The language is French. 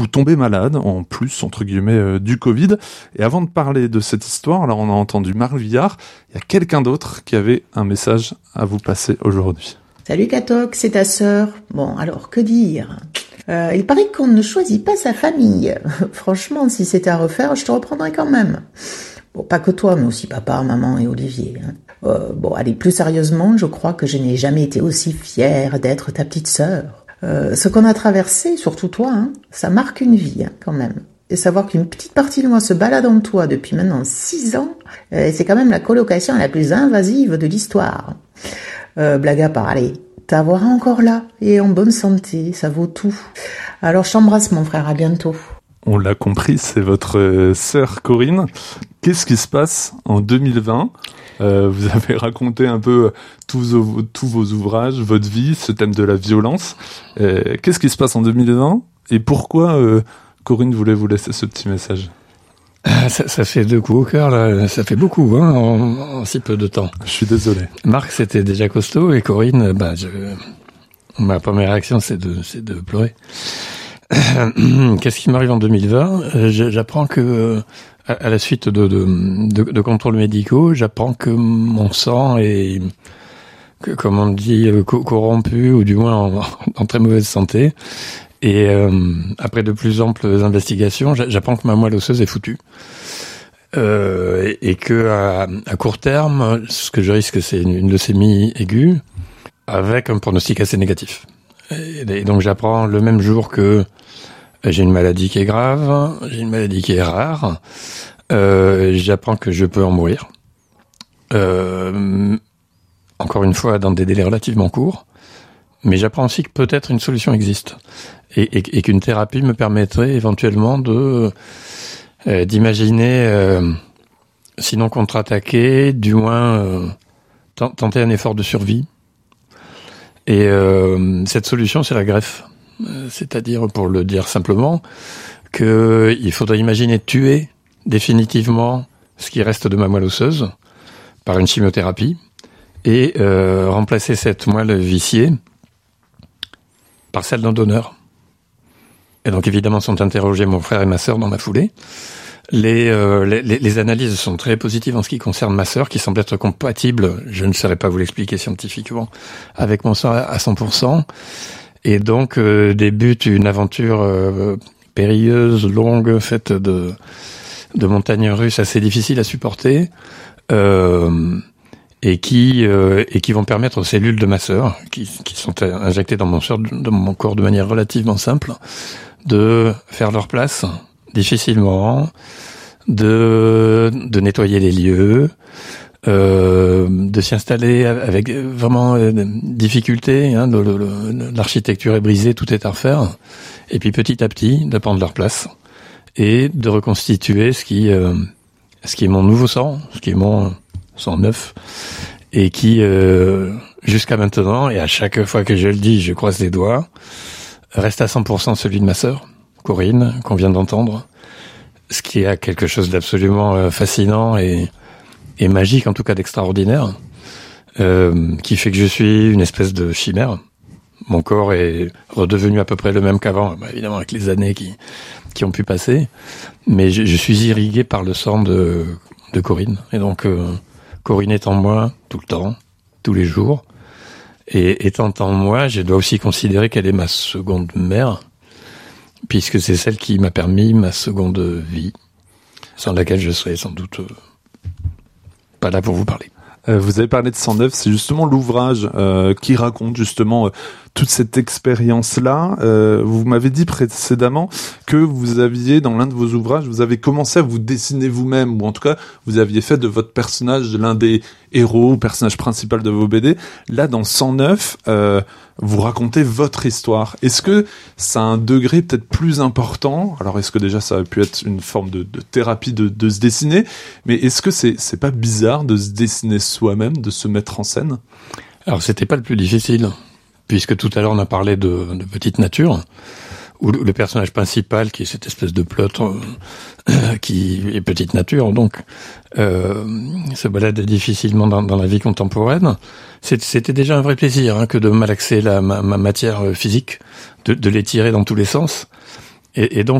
Vous tombez malade, en plus, entre guillemets, du Covid. Et avant de parler de cette histoire, alors on a entendu Marc Villard, il y a quelqu'un d'autre qui avait un message à vous passer aujourd'hui. Salut Catok, c'est ta sœur. Bon, alors, que dire ? Il paraît qu'on ne choisit pas sa famille. Franchement, si c'était à refaire, je te reprendrais quand même. Bon, pas que toi, mais aussi papa, maman et Olivier. Bon, allez, plus sérieusement, je crois que je n'ai jamais été aussi fière d'être ta petite sœur. Ce qu'on a traversé, surtout toi, ça marque une vie, quand même. Et savoir qu'une petite partie de moi se balade en toi depuis maintenant 6 ans, c'est quand même la colocation la plus invasive de l'histoire. Blague à part, allez, t'avoir encore là et en bonne santé, ça vaut tout. Alors je t'embrasse mon frère, à bientôt. On l'a compris, c'est votre sœur Corinne. Qu'est-ce qui se passe en 2020 ? Vous avez raconté un peu tous vos ouvrages, votre vie, ce thème de la violence. Qu'est-ce qui se passe en 2020 et pourquoi Corinne voulait vous laisser ce petit message ? Ça fait 2 coups au cœur, là. Ça fait beaucoup, en si peu de temps. Je suis désolé. Marc, c'était déjà costaud, et Corinne, ma première réaction, c'est de pleurer. Qu'est-ce qui m'arrive en 2020 ? J'apprends que, à la suite de contrôles médicaux, j'apprends que mon sang est, comme on dit, corrompu, ou du moins en très mauvaise santé. Et après de plus amples investigations, j'apprends que ma moelle osseuse est foutue. Et que à court terme, ce que je risque, c'est une leucémie aiguë, avec un pronostic assez négatif. Et donc j'apprends le même jour que j'ai une maladie qui est grave, j'ai une maladie qui est rare, j'apprends que je peux en mourir. Encore une fois, dans des délais relativement courts, mais j'apprends aussi que peut-être une solution existe, et qu'une thérapie me permettrait éventuellement d'imaginer, sinon contre-attaquer, du moins tenter un effort de survie. Et cette solution, c'est la greffe. C'est-à-dire, pour le dire simplement, qu'il faudrait imaginer tuer définitivement ce qui reste de ma moelle osseuse par une chimiothérapie et remplacer cette moelle viciée par celle d'un donneur. Et donc évidemment sont interrogés mon frère et ma sœur dans la foulée. Les analyses sont très positives en ce qui concerne ma sœur, qui semble être compatible, je ne saurais pas vous l'expliquer scientifiquement, avec mon sang à 100%. Et donc débute une aventure périlleuse, longue, faite de montagnes russes assez difficiles à supporter, et qui vont permettre aux cellules de ma sœur, qui sont injectées dans mon corps de manière relativement simple, de faire leur place difficilement, de nettoyer les lieux, de s'y installer avec vraiment difficulté. L'architecture est brisée, tout est à refaire, et puis petit à petit de prendre leur place et de reconstituer ce qui est mon nouveau sang, ce qui est mon sang neuf, et qui jusqu'à maintenant, et à chaque fois que je le dis, je croise les doigts, reste à 100% celui de ma sœur Corinne, qu'on vient d'entendre, ce qui a quelque chose d'absolument fascinant et magique, en tout cas d'extraordinaire, qui fait que je suis une espèce de chimère. Mon corps est redevenu à peu près le même qu'avant, évidemment avec les années qui ont pu passer, mais je suis irrigué par le sang de Corinne, et donc Corinne est en moi tout le temps, tous les jours, et étant en moi, je dois aussi considérer qu'elle est ma seconde mère, puisque c'est celle qui m'a permis ma seconde vie, sans laquelle je serais sans doute pas là pour vous parler. Vous avez parlé de 109, c'est justement l'ouvrage qui raconte justement toute cette expérience-là. Vous m'avez dit précédemment que vous aviez, dans l'un de vos ouvrages, vous avez commencé à vous dessiner vous-même, ou en tout cas, vous aviez fait de votre personnage l'un des héros, personnage principal de vos BD. Là, dans 109, vous racontez votre histoire. Est-ce que ça a un degré peut-être plus important ? Alors, est-ce que déjà ça aurait pu être une forme de thérapie de se dessiner ? Mais est-ce que c'est pas bizarre de se dessiner soi-même, de se mettre en scène ? Alors, c'était pas le plus difficile, puisque tout à l'heure on a parlé de Petite Nature, où le personnage principal, qui est cette espèce de pleutre qui est Petite Nature, donc se balade difficilement dans la vie contemporaine. C'était déjà un vrai plaisir que de malaxer ma matière physique, de l'étirer dans tous les sens, Et donc